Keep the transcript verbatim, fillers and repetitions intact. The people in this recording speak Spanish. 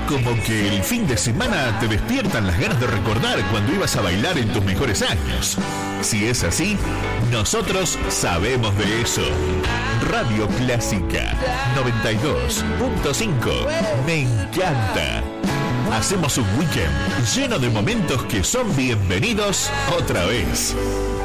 Como que el fin de semana te despiertan las ganas de recordar cuando ibas a bailar en tus mejores años. Si es así, nosotros sabemos de eso. Radio Clásica noventa y dos punto cinco. Me encanta. Hacemos un weekend lleno de momentos que son bienvenidos otra vez.